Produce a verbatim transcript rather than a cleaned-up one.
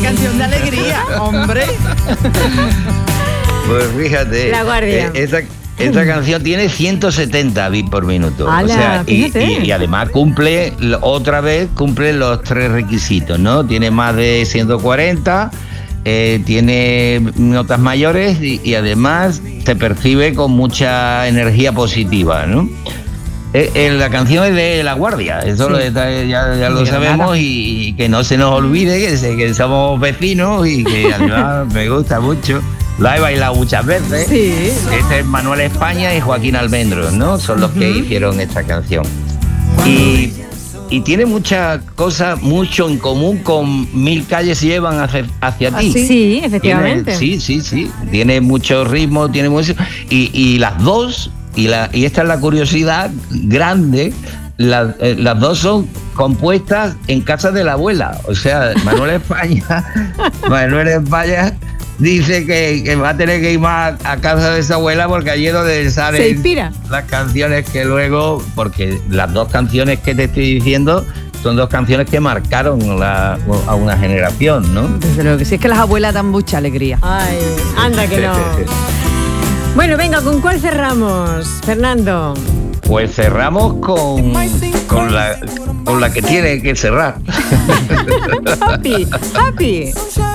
canción de alegría, hombre. Pues fíjate, La Guardia. eh, esa, esta canción tiene ciento setenta bits por minuto. ¡Hala! O sea, y, Fíjate. y- y además cumple, otra vez, cumple los tres requisitos, ¿no? Tiene más de ciento cuarenta, eh, tiene notas mayores y, y además se percibe con mucha energía positiva, ¿no? Eh, eh, la canción es de La Guardia, eso Sí. lo está- ya, ya lo De sabemos Granada. y, y que no se nos olvide que, se- que somos vecinos y que además me gusta mucho. La he bailado muchas veces. Sí. Este es Manuel España y Joaquín Almendros, ¿no? Son los que hicieron esta canción. Y, y tiene muchas cosas, mucho en común con Mil calles llevan hacia, hacia ¿Ah, ti. sí? Sí, efectivamente. Tiene- sí, sí, sí. Tiene mucho ritmo, tiene mucho. Y, y las dos, y, la, y esta es la curiosidad grande, la- eh, las dos son compuestas en casa de la abuela. O sea, Manuel España, Manuel España dice que, que va a tener que ir más a casa de su abuela porque allí es donde Se salen inspira. las canciones que luego, porque las dos canciones que te estoy diciendo son dos canciones que marcaron la- a una generación, ¿no? Desde luego que sí, es que las abuelas dan mucha alegría. Ay, anda que no. Bueno, venga, ¿con cuál cerramos, Fernando? Pues cerramos con, con, la, con la que tiene que cerrar. Happy, happy.